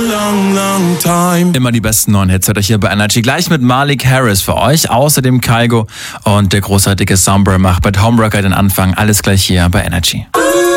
Immer die besten neuen Hits hört euch hier bei Energy. Gleich mit Malik Harris für euch. Außerdem Kygo und der großartige Sombra macht mit Homewrecker den Anfang. Alles gleich hier bei Energy.